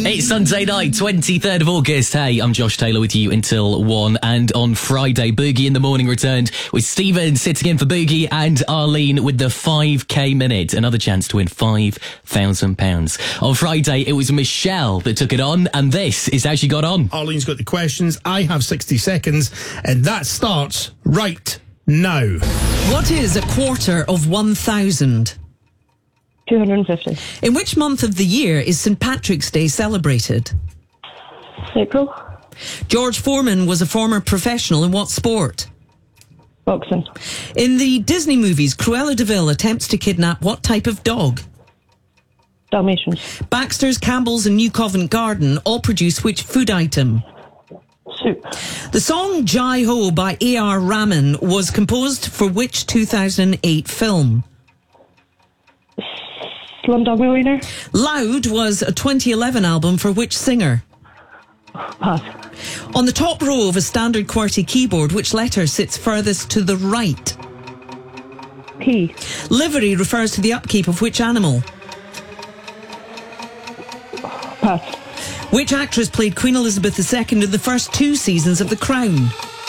It's Sunday night, 23rd of August. Hey, I'm Josh Taylor with you until 1. And on Friday, Boogie in the Morning returned with Stephen sitting in for Boogie and Arlene with the 5k minute. Another chance to win £5,000. On Friday, it was Michelle that took it on, and this is how she got on. Arlene's got the questions. I have 60 seconds, and that starts right now. What is a quarter of 1,000? 250. In which month of the year is St. Patrick's Day celebrated? April. George Foreman was a former professional in what sport? Boxing. In the Disney movies, Cruella de Vil attempts to kidnap what type of dog? Dalmatians. Baxter's, Campbell's and New Covent Garden all produce which food item? Soup. The song Jai Ho by A.R. Rahman was composed for which 2008 film? Slumdog Millionaire. Loud was a 2011 album for which singer? Pass. On the top row of a standard QWERTY keyboard, which letter sits furthest to the right? P. Livery refers to the upkeep of which animal? Pass. Which actress played Queen Elizabeth II in the first 2 seasons of The Crown?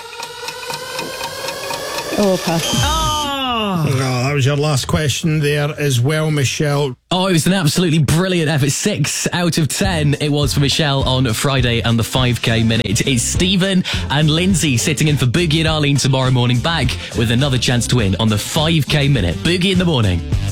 Oh, pass. Oh, that was your last question there as well, Michelle. Oh, it was an absolutely brilliant effort. 6 out of 10 it was for Michelle on Friday and the 5k minute. It's Stephen and Lindsay sitting in for Boogie and Arlene tomorrow morning, back with another chance to win on the 5k minute. Boogie in the Morning.